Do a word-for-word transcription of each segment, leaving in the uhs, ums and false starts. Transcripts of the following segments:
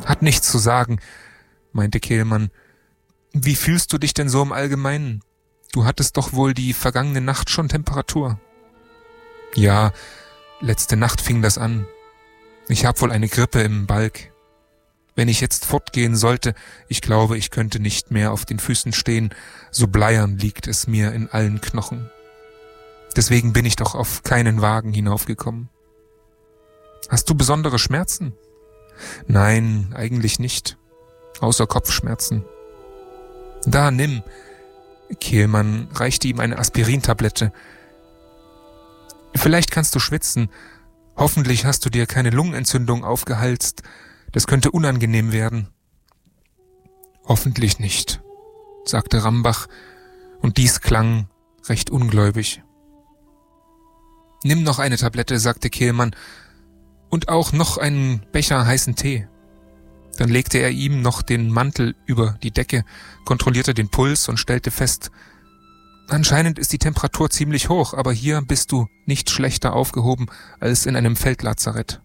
Hat nichts zu sagen, meinte Kehlmann. Wie fühlst du dich denn so im Allgemeinen? Du hattest doch wohl die vergangene Nacht schon Temperatur. Ja, letzte Nacht fing das an. Ich hab wohl eine Grippe im Balg. Wenn ich jetzt fortgehen sollte, ich glaube, ich könnte nicht mehr auf den Füßen stehen, so bleiern liegt es mir in allen Knochen. Deswegen bin ich doch auf keinen Wagen hinaufgekommen. Hast du besondere Schmerzen? Nein, eigentlich nicht. Außer Kopfschmerzen. Da, nimm. Kehlmann reichte ihm eine Aspirintablette. Vielleicht kannst du schwitzen. Hoffentlich hast du dir keine Lungenentzündung aufgehalst. Das könnte unangenehm werden. Hoffentlich nicht, sagte Rambach, und dies klang recht ungläubig. Nimm noch eine Tablette, sagte Kehlmann, und auch noch einen Becher heißen Tee. Dann legte er ihm noch den Mantel über die Decke, kontrollierte den Puls und stellte fest, anscheinend ist die Temperatur ziemlich hoch, aber hier bist du nicht schlechter aufgehoben als in einem Feldlazarett.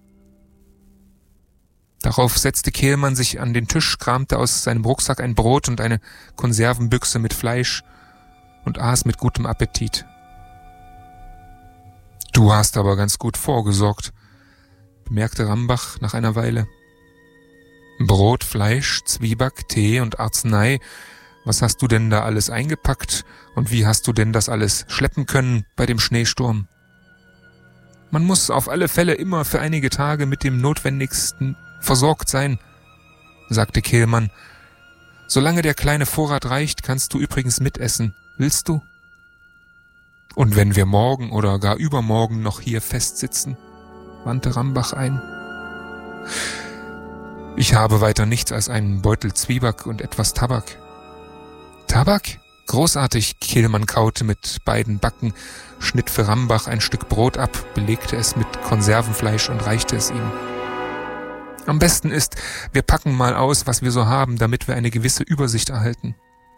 Darauf setzte Kehlmann sich an den Tisch, kramte aus seinem Rucksack ein Brot und eine Konservenbüchse mit Fleisch und aß mit gutem Appetit. Du hast aber ganz gut vorgesorgt, bemerkte Rambach nach einer Weile. Brot, Fleisch, Zwieback, Tee und Arznei. Was hast du denn da alles eingepackt und wie hast du denn das alles schleppen können bei dem Schneesturm? Man muss auf alle Fälle immer für einige Tage mit dem Notwendigsten versorgt sein, sagte Kehlmann. Solange der kleine Vorrat reicht, kannst du übrigens mitessen. Willst du? Und wenn wir morgen oder gar übermorgen noch hier festsitzen, wandte Rambach ein. Ich habe weiter nichts als einen Beutel Zwieback und etwas Tabak. Tabak? Großartig, Kehlmann kaute mit beiden Backen, schnitt für Rambach ein Stück Brot ab, belegte es mit Konservenfleisch und reichte es ihm. Am besten ist, wir packen mal aus, was wir so haben, damit wir eine gewisse Übersicht erhalten.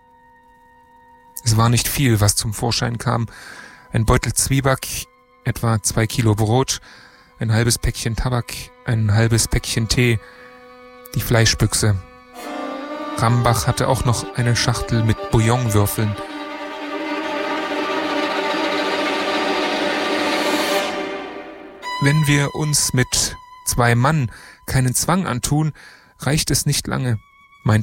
Es war nicht viel, was zum Vorschein kam. Ein Beutel Zwieback, etwa zwei Kilo Brot, ein halbes Päckchen Tabak, ein halbes Päckchen Tee, die Fleischbüchse. Rambach hatte auch noch eine Schachtel mit Bouillonwürfeln. Wenn wir uns mit zwei Mann keinen Zwang antun, reicht es nicht lange.